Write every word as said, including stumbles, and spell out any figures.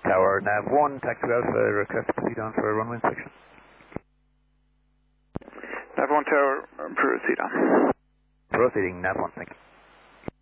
Tower, Nav one, taxi Alpha, request to proceed on for a runway inspection. Nav one Tower, proceed on. Proceeding, Nav one, thank you.